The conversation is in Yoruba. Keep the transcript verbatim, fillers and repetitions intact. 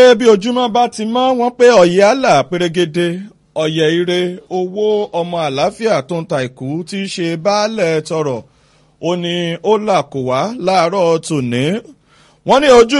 bí ojúmọ́ bá ti mọ́ wọ́n pé ọ̀yẹ́ àlà pérégede ọ̀yẹ́ ire owó ọmọ àlàáfíà tó ń ta ìkú tí í ṣe baálẹ̀ tọrọ ó ní ó là kó wá láàárọ̀ tòní wọ́n ní ojú